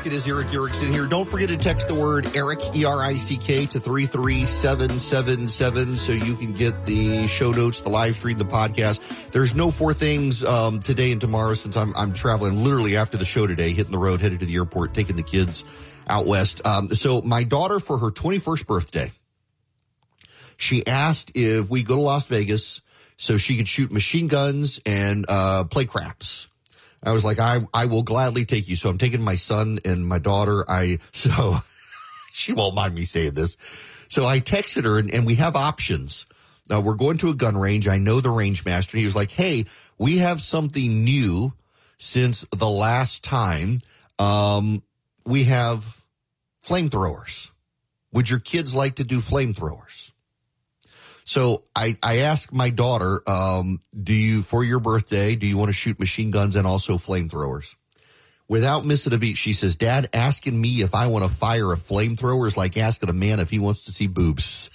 It is Eric Erickson here. Don't forget to text the word Eric, E-R-I-C-K, to 33777 so you can get the show notes, the live stream, the podcast. There's no four things today and tomorrow since I'm traveling literally after the show today, hitting the road, headed to the airport, taking the kids out west. So my daughter, for her 21st birthday, she asked if we go to Las Vegas so she could shoot machine guns and play craps. I was like, I will gladly take you. So I'm taking my son and my daughter. So she won't mind me saying this. So I texted her and we have options. We're going to a gun range. I know the range master. He was like, hey, we have something new since the last time. We have flamethrowers. Would your kids like to do flamethrowers? So I asked my daughter, for your birthday, do you want to shoot machine guns and also flamethrowers? Without missing a beat, she says, Dad, asking me if I want to fire a flamethrower is like asking a man if he wants to see boobs.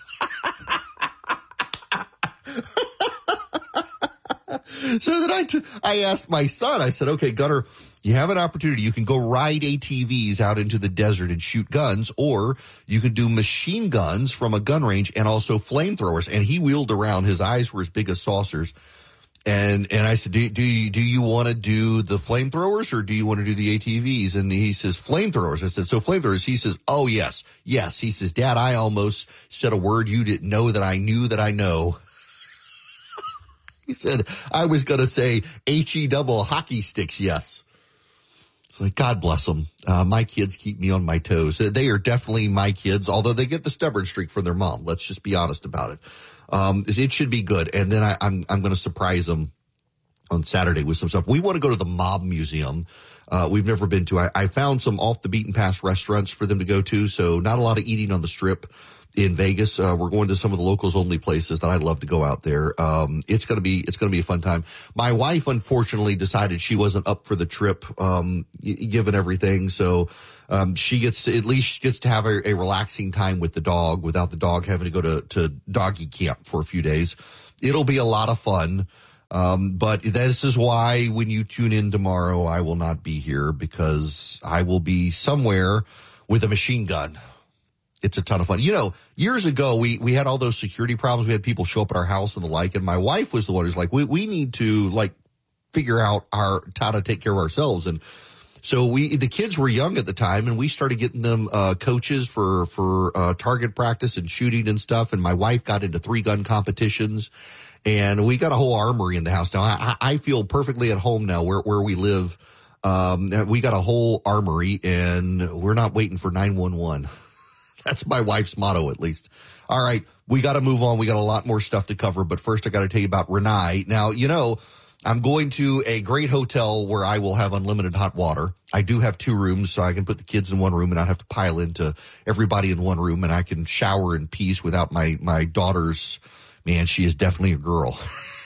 So then I asked my son, I said, okay, Gunner, you have an opportunity. You can go ride ATVs out into the desert and shoot guns, or you can do machine guns from a gun range and also flamethrowers. And he wheeled around. His eyes were as big as saucers. And I said, do you want to do the flamethrowers or do you want to do the ATVs? And he says, flamethrowers. I said, so flamethrowers. He says, oh, yes. Yes. He says, Dad, I almost said a word you didn't know that I knew that I know. He said, I was going to say HE double hockey sticks. Yes. It's like, God bless them. My kids keep me on my toes. They are definitely my kids, although they get the stubborn streak from their mom. Let's just be honest about it. It should be good. And then I'm going to surprise them on Saturday with some stuff. We want to go to the Mob Museum. We've never been to. I found some off the beaten path restaurants for them to go to. So not a lot of eating on the Strip in Vegas. We're going to some of the locals only places that I'd love to go out there. It's going to be a fun time. My wife, unfortunately, decided she wasn't up for the trip, given everything. So, she gets to have a relaxing time with the dog without the dog having to go to doggy camp for a few days. It'll be a lot of fun. But this is why when you tune in tomorrow, I will not be here because I will be somewhere with a machine gun. It's a ton of fun. You know, years ago, we had all those security problems. We had people show up at our house and the like. And my wife was the one who's like, we need to figure out how to take care of ourselves. And so the kids were young at the time and we started getting them, coaches for target practice and shooting and stuff. And my wife got into 3-gun competitions and we got a whole armory in the house. Now I feel perfectly at home now where we live. We got a whole armory and we're not waiting for 911. That's my wife's motto, at least. All right, we got to move on. We got a lot more stuff to cover, but first I got to tell you about Rinnai. Now, you know, I'm going to a great hotel where I will have unlimited hot water. I do have 2 rooms, so I can put the kids in one room and not have to pile into everybody in one room, and I can shower in peace without my daughter's, man, she is definitely a girl.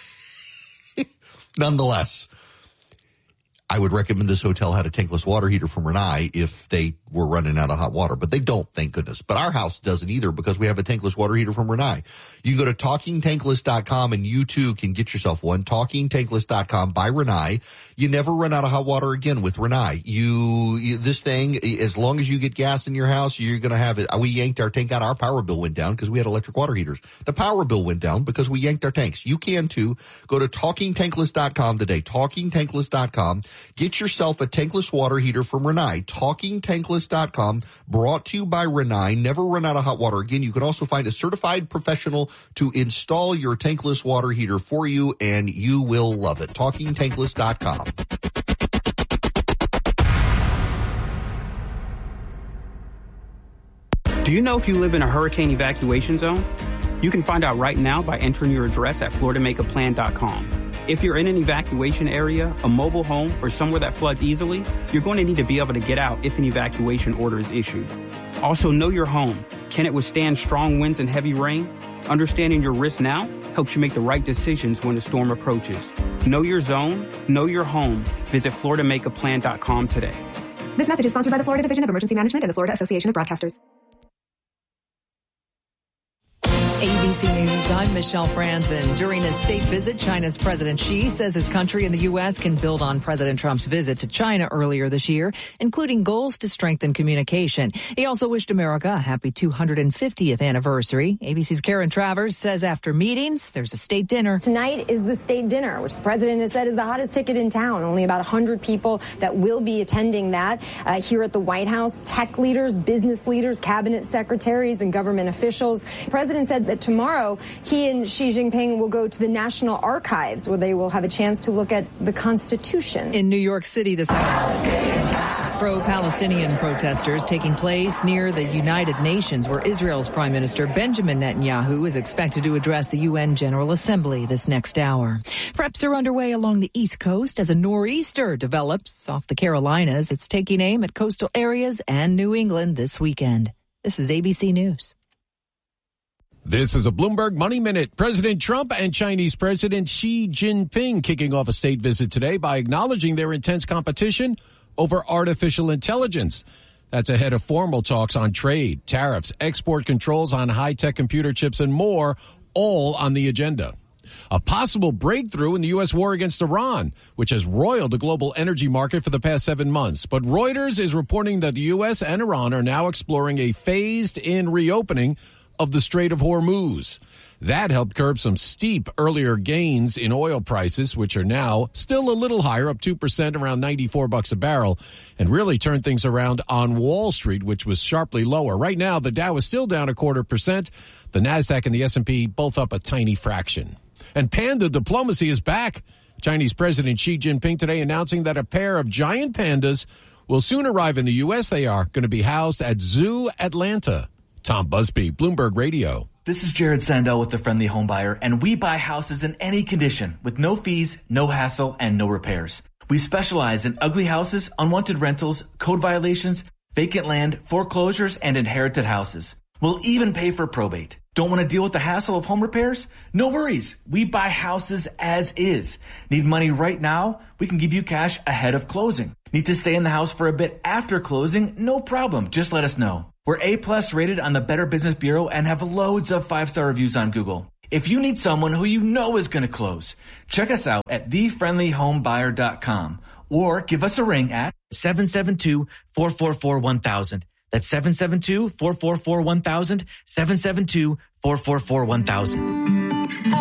Nonetheless, I would recommend this hotel had a tankless water heater from Rinnai if they were running out of hot water, but they don't, thank goodness. But our house doesn't either because we have a tankless water heater from Rinnai. You go to TalkingTankless.com and you too can get yourself one. TalkingTankless.com by Rinnai. You never run out of hot water again with Rinnai. This thing, as long as you get gas in your house, you're going to have it. We yanked our tank out. Our power bill went down because we had electric water heaters. The power bill went down because we yanked our tanks. You can too. Go to TalkingTankless.com today. TalkingTankless.com. Get yourself a tankless water heater from Rinnai. TalkingTankless.com. Brought to you by Rinnai. Never run out of hot water again. You can also find a certified professional to install your tankless water heater for you, and you will love it. TalkingTankless.com. Do you know if you live in a hurricane evacuation zone? You can find out right now by entering your address at FloridaMakeAPlan.com. If you're in an evacuation area, a mobile home, or somewhere that floods easily, you're going to need to be able to get out if an evacuation order is issued. Also, know your home. Can it withstand strong winds and heavy rain? Understanding your risk now helps you make the right decisions when the storm approaches. Know your zone, know your home. Visit FloridaMakeAPlan.com today. This message is sponsored by the Florida Division of Emergency Management and the Florida Association of Broadcasters. ABC News, I'm Michelle Franzen. During a state visit, China's President Xi says his country and the U.S. can build on President Trump's visit to China earlier this year, including goals to strengthen communication. He also wished America a happy 250th anniversary. ABC's Karen Travers says after meetings, there's a state dinner. Tonight is the state dinner, which the president has said is the hottest ticket in town. Only about 100 people that will be attending that here at the White House. Tech leaders, business leaders, cabinet secretaries, and government officials. The president said that tomorrow he and Xi Jinping will go to the National Archives, where they will have a chance to look at the Constitution. In New York City this afternoon, pro-Palestinian protesters taking place near the United Nations, where Israel's Prime Minister Benjamin Netanyahu is expected to address the UN General Assembly this next hour. Preps are underway along the East Coast as a nor'easter develops off the Carolinas. It's taking aim at coastal areas and New England this weekend. This is ABC News. This is a Bloomberg Money Minute. President Trump and Chinese President Xi Jinping kicking off a state visit today by acknowledging their intense competition over artificial intelligence. That's ahead of formal talks on trade, tariffs, export controls on high-tech computer chips, and more, all on the agenda. A possible breakthrough in the U.S. war against Iran, which has roiled the global energy market for the past 7 months. But Reuters is reporting that the U.S. and Iran are now exploring a phased-in reopening of the Strait of Hormuz. That helped curb some steep earlier gains in oil prices, which are now still a little higher, up 2%, around $94 a barrel, and really turned things around on Wall Street, which was sharply lower. Right now, the Dow is still down 0.25%. The Nasdaq and the S&P both up a tiny fraction. And panda diplomacy is back. Chinese President Xi Jinping today announcing that a pair of giant pandas will soon arrive in the U.S. They are going to be housed at Zoo Atlanta. Tom Busby, Bloomberg Radio. This is Jared Sandell with The Friendly Home Buyer, and we buy houses in any condition with no fees, no hassle, and no repairs. We specialize in ugly houses, unwanted rentals, code violations, vacant land, foreclosures, and inherited houses. We'll even pay for probate. Don't want to deal with the hassle of home repairs? No worries. We buy houses as is. Need money right now? We can give you cash ahead of closing. Need to stay in the house for a bit after closing? No problem. Just let us know. We're A+ rated on the Better Business Bureau and have loads of 5-star reviews on Google. If you need someone who you know is going to close, check us out at thefriendlyhomebuyer.com or give us a ring at 772-444-1000. That's 772-444-1000, 772-444-1000.